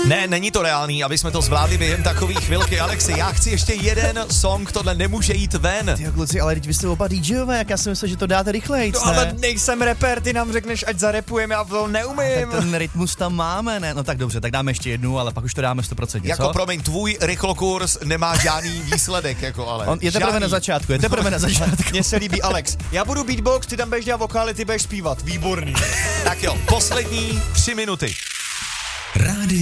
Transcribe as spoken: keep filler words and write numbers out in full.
Ne, není to reálný, aby jsme to zvládli během takový chvilky. Alexi, já chci ještě jeden song, tohle nemůže jít ven. Ty kluci, ale teď vy jste oba DJové, jak já si myslel, že to dáte rychleji. No ale nejsem rapper, ty nám řekneš, ať zarepujeme, já to neumím. Tak ten rytmus tam máme, ne? No tak dobře, tak dáme ještě jednu, ale pak už to dáme sto procent. Jako co? promiň, tvůj rychlokurs nemá žádný výsledek, jako ale. On je teprve žádný. na začátku, je teprve na začátku. Mně se líbí Alex. Já budu beatbox, ty tam budeš dělat vokály, ty budeš zpívat. Výborný. Tak jo, poslední tři minuty.